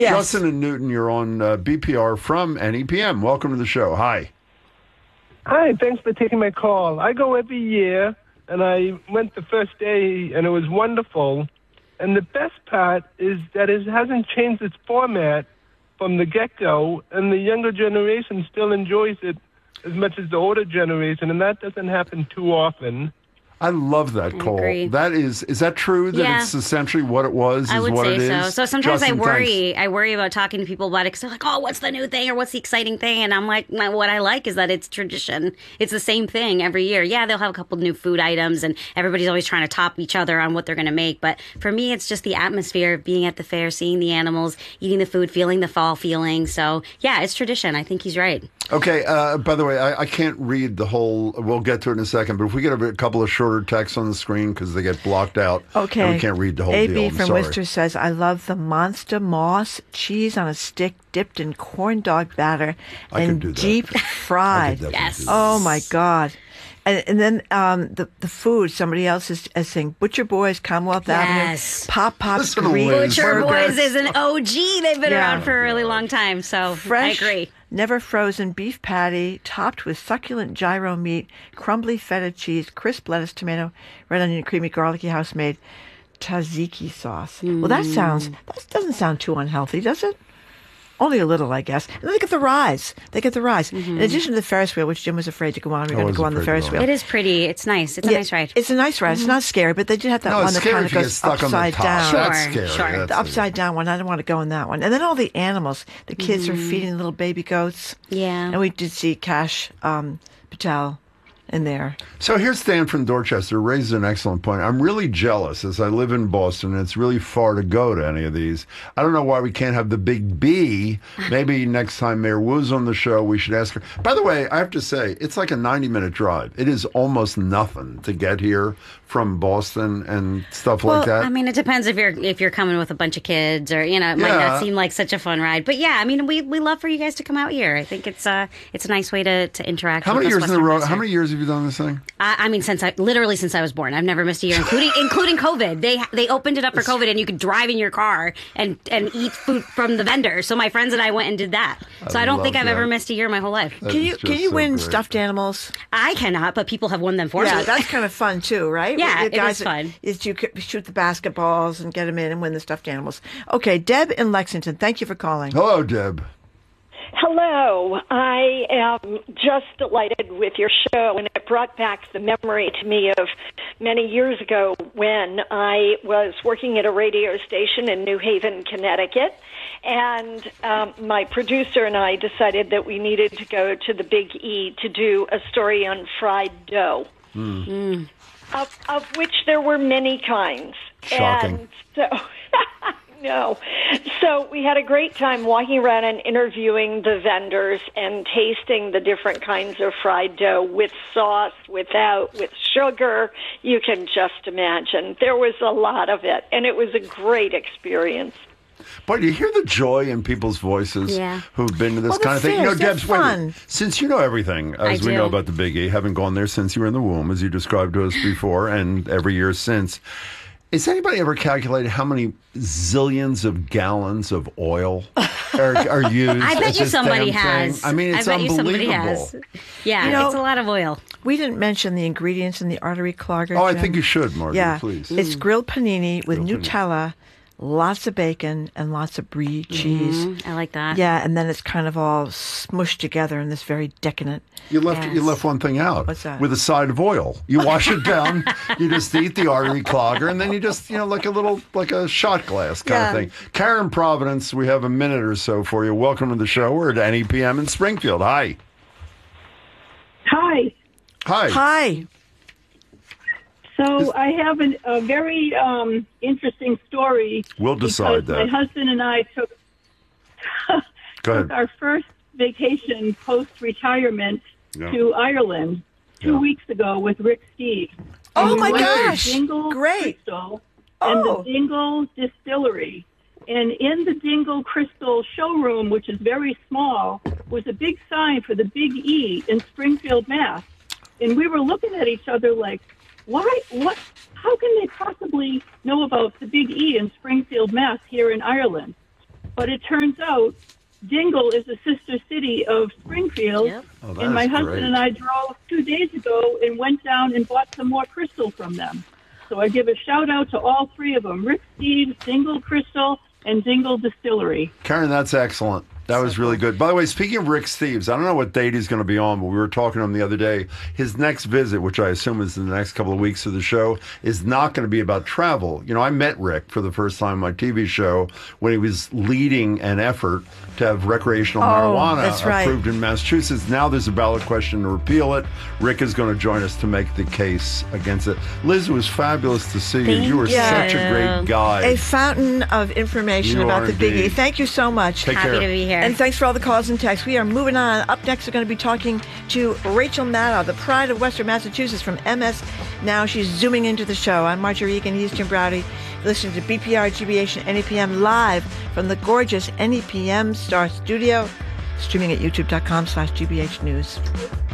Yes. Justin and Newton, you're on BPR from NEPM. Welcome to the show. Hi. Hi, thanks for taking my call. I go every year, and I went the first day, and it was wonderful. And the best part is that it hasn't changed its format from the get-go, and the younger generation still enjoys it as much as the older generation, and that doesn't happen too often. I love that, Cole. Agree. That is that true? That it's essentially what it was? I would say so. So sometimes Justin, I worry about talking to people about it because they're like, oh, what's the new thing or what's the exciting thing? And I'm like, what I like is that it's tradition. It's the same thing every year. Yeah, they'll have a couple new food items and everybody's always trying to top each other on what they're going to make. But for me, it's just the atmosphere of being at the fair, seeing the animals, eating the food, feeling the fall feeling. So yeah, it's tradition. I think he's right. Okay, by the way, I can't read the whole, we'll get to it in a second, but if we get a couple of shorter texts on the screen because they get blocked out, okay. And we can't read the whole AB deal. from Worcester says, I love the Monster Moss cheese on a stick dipped in corn dog batter and deep fried. Yes. Oh, my God. And then the food, somebody else is saying, Butcher Boys, Commonwealth Avenue, Pop Green Butcher Burgers. Boys is an OG. They've been around for a really long time, so Fresh, I agree. Never frozen beef patty topped with succulent gyro meat, crumbly feta cheese, crisp lettuce, tomato, red onion, creamy, garlicky, house-made tzatziki sauce. Well, that doesn't sound too unhealthy, does it? Only a little, I guess. And then they get the rise. In addition to the Ferris wheel, which Jim was afraid to go on, we're going to go on the Ferris wheel. It is pretty. It's nice. It's a nice ride. It's a nice ride. It's not scary, but they did have that one that kind of goes upside down. Sure. The upside down one. I don't want to go in that one. And then all the animals. The kids are feeding little baby goats. Yeah. And we did see Kash Patel in there. So here's Stan from Dorchester raises an excellent point. I'm really jealous as I live in Boston and it's really far to go to any of these. I don't know why we can't have the Big B. Maybe next time Mayor Wu's on the show, we should ask her. By the way, I have to say, it's like a 90-minute drive. It is almost nothing to get here from Boston and stuff like that. I mean, it depends if you're coming with a bunch of kids or, it might not seem like such a fun ride. But yeah, I mean, we love for you guys to come out here. I think it's a nice way to interact with us. How many years in a row? How many years have you done this thing? I mean, since I was born. I've never missed a year, including COVID. They opened it up for COVID, and you could drive in your car and eat food from the vendor. So my friends and I went and did that. So I don't think I've ever missed a year in my whole life. Can you win stuffed animals? I cannot, but people have won them for me. Yeah, that's kind of fun too, right? Yeah, it is fun. Is you shoot the basketballs and get them in and win the stuffed animals. Okay, Deb in Lexington, thank you for calling. Hello, Deb. Hello. I am just delighted with your show, and it brought back the memory to me of many years ago when I was working at a radio station in New Haven, Connecticut, and my producer and I decided that we needed to go to the Big E to do a story on fried dough. Of which there were many kinds. Shocking. And so, no. So we had a great time walking around and interviewing the vendors and tasting the different kinds of fried dough with sauce, without, with sugar. You can just imagine. There was a lot of it, and it was a great experience. Boy, do you hear the joy in people's voices who've been to this kind of thing? Debs, wait, since you know everything, as we know about the Big E, having gone there since you were in the womb, as you described to us before, and every year since, has anybody ever calculated how many zillions of gallons of oil are used? I bet you somebody has. I mean, it's unbelievable. Yeah, it's a lot of oil. We didn't mention the ingredients in the artery clogger. Oh, I think you should, Margaret, please. It's grilled panini with Nutella, lots of bacon, and lots of brie cheese. I like that. Yeah, and then it's kind of all smushed together in this very decadent. You left one thing out. What's that? With a side of oil. You wash it down, you just eat the artery clogger, and then you just, like a shot glass kind of thing. Karen Providence, we have a minute or so for you. Welcome to the show. We're at NEPM in Springfield. Hi. Hi. Hi. Hi. So I have a very interesting story. We'll decide that. My husband and I took our first vacation post-retirement to Ireland 2 weeks ago with Rick Steves. Oh, my gosh. Dingle Great. Crystal and the Dingle Distillery. And in the Dingle Crystal showroom, which is very small, was a big sign for the Big E in Springfield, Mass. And we were looking at each other like, how can they possibly know about the Big E in Springfield, Mass here in Ireland? But it turns out Dingle is a sister city of Springfield. Yep. Oh, And my that's husband great. and I drove 2 days ago and went down and bought some more crystal from them. So I give a shout out to all three of them, Rick Steves, Dingle Crystal, and Dingle Distillery. Karen, that's excellent. That was really good. By the way, speaking of Rick Steves, I don't know what date he's going to be on, but we were talking to him the other day. His next visit, which I assume is in the next couple of weeks of the show, is not going to be about travel. You know, I met Rick for the first time on my TV show when he was leading an effort to have recreational marijuana that's right. approved in Massachusetts. Now there's a ballot question to repeal it. Rick is going to join us to make the case against it. Liz, it was fabulous to see you. Thank You were you. such a great guy. A fountain of information You about are the biggie. indeed. Thank you so much. Take Happy care. to be here. And thanks for all the calls and texts. We are moving on. Up next, we're going to be talking to Rachel Maddow, the pride of Western Massachusetts from MS Now. She's zooming into the show. I'm Marjorie Egan. He's Jim Browdy. Listening to BPR, GBH, and NEPM live from the gorgeous NEPM Star Studio. Streaming at youtube.com/GBH News.